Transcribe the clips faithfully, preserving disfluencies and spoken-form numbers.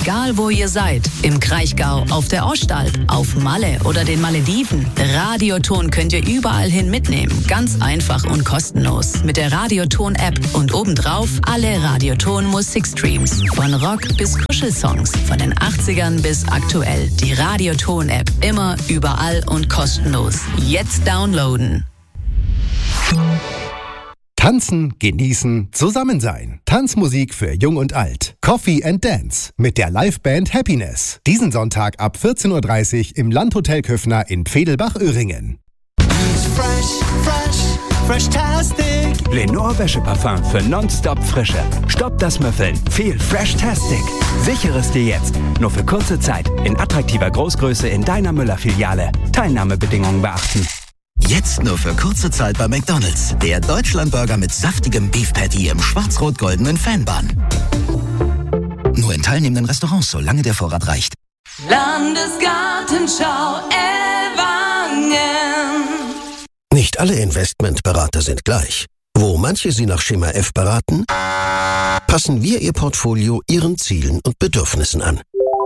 Egal wo ihr seid, im Kraichgau, auf der Ostalb, auf Malle oder den Malediven, Radioton könnt ihr überall hin mitnehmen. Ganz einfach und kostenlos. Mit der Radioton-App und obendrauf alle Radioton-Musikstreams. Von Rock bis Kuschelsongs, von den achtzigern bis aktuell. Die Radioton-App. Immer, überall und kostenlos. Jetzt downloaden. Tanzen, genießen, zusammen sein. Tanzmusik für Jung und Alt. Coffee and Dance mit der Liveband Happiness. Diesen Sonntag ab vierzehn Uhr dreißig im Landhotel Köffner in Pfedelbach-Öhringen. Fresh, fresh, fresh-tastic. Lenore Wäscheparfum für nonstop Frische. Stoppt das Müffeln. Viel Fresh-tastic. Sichere es dir jetzt. Nur für kurze Zeit. In attraktiver Großgröße in deiner Müller-Filiale. Teilnahmebedingungen beachten. Jetzt nur für kurze Zeit bei McDonald's. Der Deutschlandburger mit saftigem Beef Patty im schwarz-rot-goldenen Fanbun. Nur in teilnehmenden Restaurants, solange der Vorrat reicht. Landesgartenschau Ellwangen. Nicht alle Investmentberater sind gleich. Wo manche Sie nach Schema F beraten, passen wir Ihr Portfolio Ihren Zielen und Bedürfnissen an.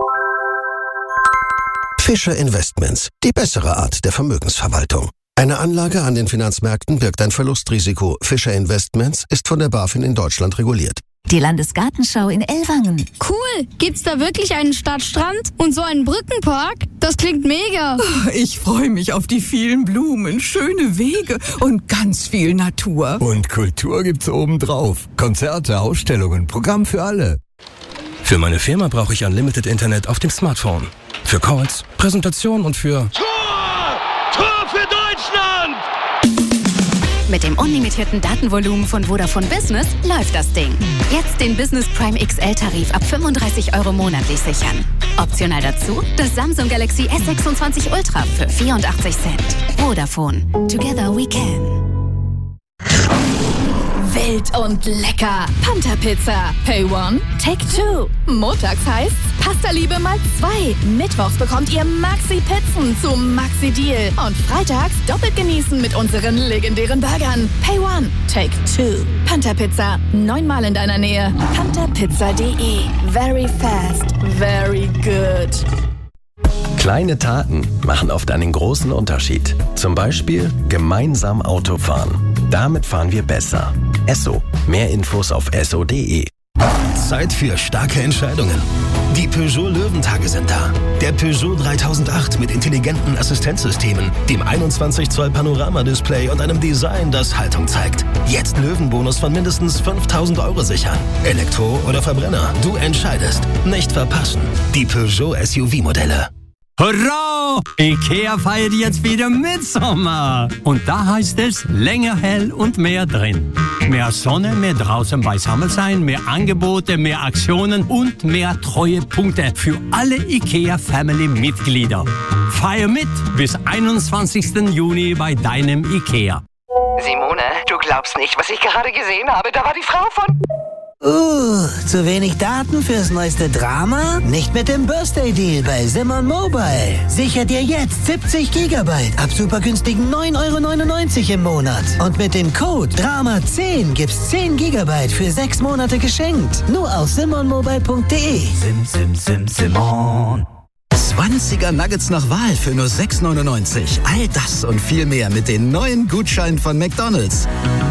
Fischer Investments, die bessere Art der Vermögensverwaltung. Eine Anlage an den Finanzmärkten birgt ein Verlustrisiko. Fischer Investments ist von der BaFin in Deutschland reguliert. Die Landesgartenschau in Ellwangen. Cool! Gibt's da wirklich einen Stadtstrand und so einen Brückenpark? Das klingt mega! Ich freue mich auf die vielen Blumen, schöne Wege und ganz viel Natur. Und Kultur gibt's obendrauf. Konzerte, Ausstellungen, Programm für alle. Für meine Firma brauche ich Unlimited Internet auf dem Smartphone. Für Calls, Präsentationen und für... Tor! Tor für Deutschland! Mit dem unlimitierten Datenvolumen von Vodafone Business läuft das Ding. Jetzt den Business Prime X L-Tarif ab fünfunddreißig Euro monatlich sichern. Optional dazu das Samsung Galaxy S sechsundzwanzig Ultra für vierundachtzig Cent. Vodafone. Together we can. Wild und lecker. Panther Pizza. Pay one, take two. Montags heißt's Pasta Liebe mal zwei. Mittwochs bekommt ihr Maxi Pizzen zum Maxi Deal. Und freitags doppelt genießen mit unseren legendären Burgern. Pay one, take two. Panther Pizza. Neunmal in deiner Nähe. panther pizza punkt de. Very fast. Very good. Kleine Taten machen oft einen großen Unterschied. Zum Beispiel gemeinsam Auto fahren. Damit fahren wir besser. Esso. Mehr Infos auf esso punkt de. Zeit für starke Entscheidungen. Die Peugeot Löwentage sind da. Der Peugeot dreitausendacht mit intelligenten Assistenzsystemen, dem einundzwanzig Zoll Panoramadisplay und einem Design, das Haltung zeigt. Jetzt Löwenbonus von mindestens fünftausend Euro sichern. Elektro oder Verbrenner, du entscheidest. Nicht verpassen. Die Peugeot S U V-Modelle. Hurra! Ikea feiert jetzt wieder Mitsommer. Und da heißt es länger hell und mehr drin. Mehr Sonne, mehr draußen beisammen sein, mehr Angebote, mehr Aktionen und mehr Treuepunkte für alle Ikea-Family-Mitglieder. Feier mit bis einundzwanzigsten Juni bei deinem Ikea. Simone, du glaubst nicht, was ich gerade gesehen habe. Da war die Frau von... Uh, zu wenig Daten fürs neueste Drama? Nicht mit dem Birthday Deal bei Simon Mobile. Sicher dir jetzt siebzig Gigabyte ab super günstigen neun Euro neunundneunzig im Monat. Und mit dem Code Drama zehn gibt's zehn Gigabyte für sechs Monate geschenkt. Nur auf simon mobile punkt de. Sim, sim, sim, Simon. zwanziger Nuggets nach Wahl für nur sechs neunundneunzig. All das und viel mehr mit den neuen Gutscheinen von McDonald's.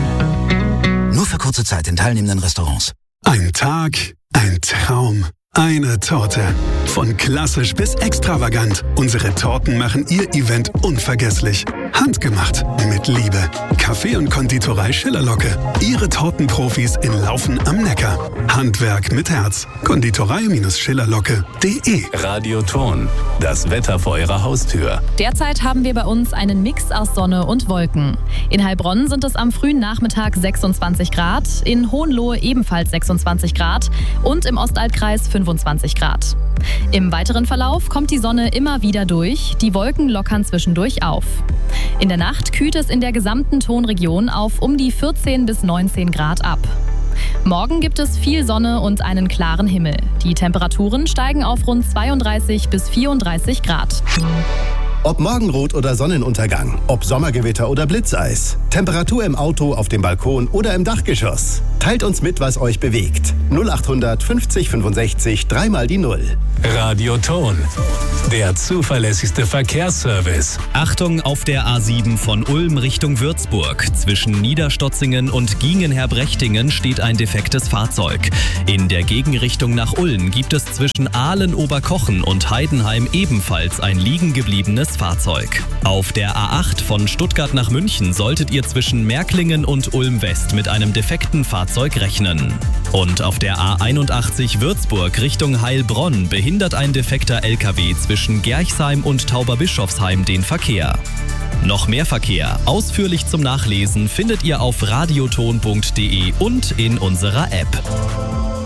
Nur für kurze Zeit in teilnehmenden Restaurants. Ein Tag, ein Traum, eine Torte. Von klassisch bis extravagant. Unsere Torten machen Ihr Event unvergesslich. Handgemacht, mit Liebe. Kaffee und Konditorei Schillerlocke. Ihre Tortenprofis in Laufen am Neckar. Handwerk mit Herz. Konditorei-Schillerlocke punkt de. Radioton. Das Wetter vor Ihrer Haustür. Derzeit haben wir bei uns einen Mix aus Sonne und Wolken. In Heilbronn sind es am frühen Nachmittag sechsundzwanzig Grad, in Hohenlohe ebenfalls sechsundzwanzig Grad und im Ostalbkreis fünfundzwanzig Grad. Im weiteren Verlauf kommt die Sonne immer wieder durch, die Wolken lockern zwischendurch auf. In der Nacht kühlt es in der gesamten Tonregion auf um die vierzehn bis neunzehn Grad ab. Morgen gibt es viel Sonne und einen klaren Himmel. Die Temperaturen steigen auf rund zweiunddreißig bis vierunddreißig Grad. Ob Morgenrot oder Sonnenuntergang, ob Sommergewitter oder Blitzeis, Temperatur im Auto, auf dem Balkon oder im Dachgeschoss. Teilt uns mit, was euch bewegt. null achthundert fünfzig fünfundsechzig, dreimal die Null. Radioton, der zuverlässigste Verkehrsservice. Achtung auf der A sieben von Ulm Richtung Würzburg. Zwischen Niederstotzingen und Giengenher-Brechtingen steht ein defektes Fahrzeug. In der Gegenrichtung nach Ulm gibt es zwischen Aalen-Oberkochen und Heidenheim ebenfalls ein liegen gebliebenes Fahrzeug. Auf der A acht von Stuttgart nach München solltet ihr zwischen Märklingen und Ulm West mit einem defekten Fahrzeug rechnen. Und auf der A einundachtzig Würzburg Richtung Heilbronn behindert ein defekter L K W zwischen Gerchsheim und Tauberbischofsheim den Verkehr. Noch mehr Verkehr, ausführlich zum Nachlesen, findet ihr auf radioton punkt de und in unserer App.